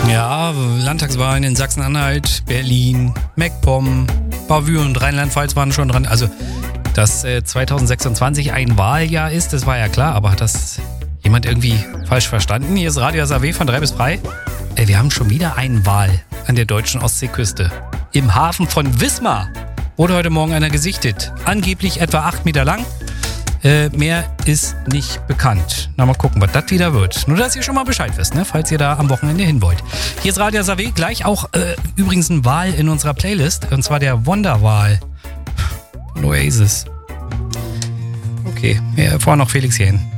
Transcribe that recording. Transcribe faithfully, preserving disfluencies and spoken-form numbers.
Ja, Landtagswahlen in Sachsen-Anhalt, Berlin, MacPom, Bavü und Rheinland-Pfalz waren schon dran. Also, dass äh, zweitausendsechsundzwanzig ein Wahljahr ist, das war ja klar. Aber hat das jemand irgendwie falsch verstanden? Hier ist Radio S A W von drei bis frei. Äh, wir haben schon wieder einen Wal an der deutschen Ostseeküste. Im Hafen von Wismar wurde heute Morgen einer gesichtet. Angeblich etwa acht Meter lang. Äh, mehr ist nicht bekannt. Na, mal gucken, was das wieder wird. Nur, dass ihr schon mal Bescheid wisst, ne? Falls ihr da am Wochenende hin wollt. Hier ist Radio S A W, gleich auch äh, übrigens ein Wal in unserer Playlist. Und zwar der Wonderwal von Oasis. Okay, ja, vorher noch Felix hier hin.